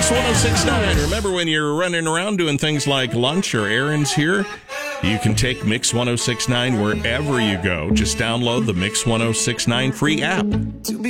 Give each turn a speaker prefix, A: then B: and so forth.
A: Mix 1069. Remember, when you're running around doing things like lunch or errands here, you can take Mix 1069 wherever you go. Just download the Mix 1069 free app.